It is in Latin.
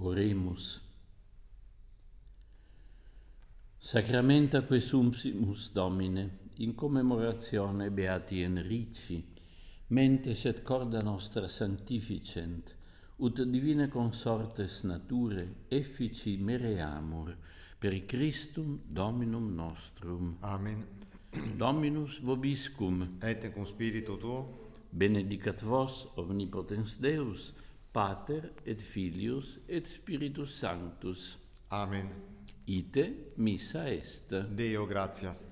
Oremus. Sacramenta quesumpsimus Domine, in commemorazione Beati Enrici, mentes et corda nostra sanctificent, ut divine consortes nature effici mereamur, per Christum Dominum nostrum. Amen. Dominus vobiscum. Et cum spiritu tuo. Benedicat vos omnipotens Deus, Pater et Filius et Spiritus Sanctus. Amen. Ite missa est. Deo gratias.